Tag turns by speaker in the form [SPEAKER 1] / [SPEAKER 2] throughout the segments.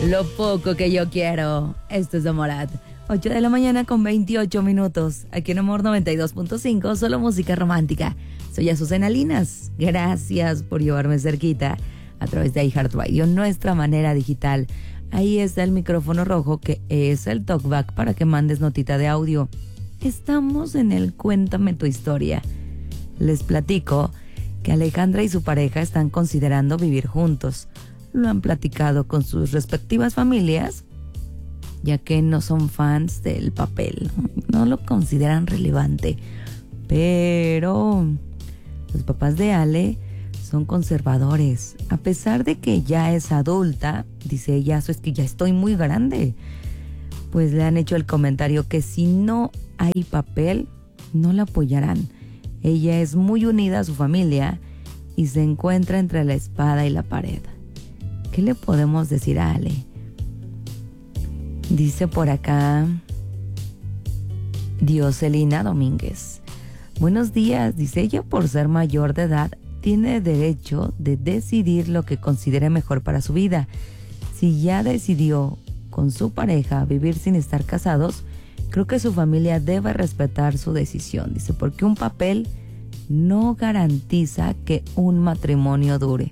[SPEAKER 1] Lo poco que yo quiero. Esto es de Morat. 8 de la mañana con 28 minutos. Aquí en Amor 92.5, solo música romántica. Soy Azucena Linas. Gracias por llevarme cerquita a través de iHeartRadio, nuestra manera digital. Ahí está el micrófono rojo, que es el talkback para que mandes notita de audio. Estamos en el Cuéntame tu historia. Les platico que Alejandra y su pareja están considerando vivir juntos. Lo han platicado con sus respectivas familias, ya que no son fans del papel, no lo consideran relevante. Pero los papás de Ale son conservadores. A pesar de que ya es adulta, dice ella, eso es que ya estoy muy grande. Pues le han hecho el comentario que si no hay papel, no la apoyarán. Ella es muy unida a su familia y se encuentra entre la espada y la pared. ¿Qué le podemos decir a Ale? Dice por acá Dioselina Domínguez. Buenos días, dice ella, por ser mayor de edad, tiene derecho de decidir lo que considere mejor para su vida. Si ya decidió con su pareja vivir sin estar casados, creo que su familia debe respetar su decisión. Dice, porque un papel no garantiza que un matrimonio dure.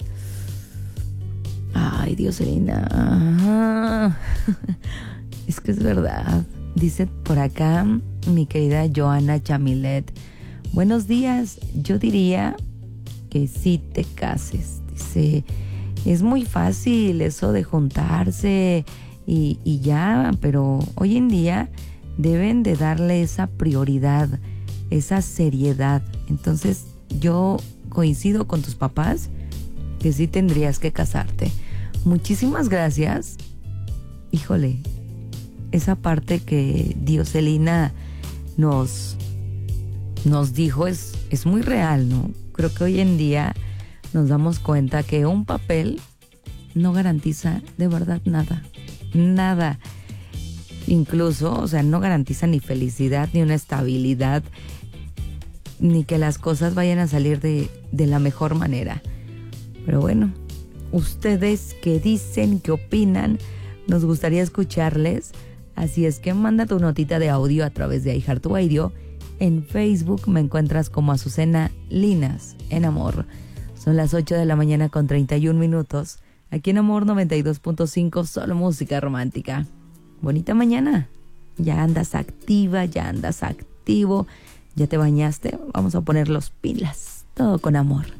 [SPEAKER 1] Ay, Dioselina. Es que es verdad. Dice por acá mi querida Joana Chamilet. Buenos días. Yo diría que sí te cases. Dice, es muy fácil eso de juntarse y ya, pero hoy en día deben de darle esa prioridad, esa seriedad. Entonces yo coincido con tus papás que sí tendrías que casarte. Muchísimas gracias. Híjole, esa parte que Dioselina nos dijo es muy real, ¿no? Creo que hoy en día nos damos cuenta que un papel no garantiza de verdad nada. Nada. Incluso, o sea, no garantiza ni felicidad, ni una estabilidad, ni que las cosas vayan a salir de la mejor manera. Pero bueno, ustedes qué dicen, qué opinan, nos gustaría escucharles. Así es que manda tu notita de audio a través de iHeartRadio. En Facebook me encuentras como Azucena Linas en Amor. Son las 8 de la mañana con 31 minutos. Aquí en Amor 92.5, solo música romántica. Bonita mañana. Ya andas activa, ya andas activo. ¿Ya te bañaste? Vamos a poner los pilas. Todo con amor.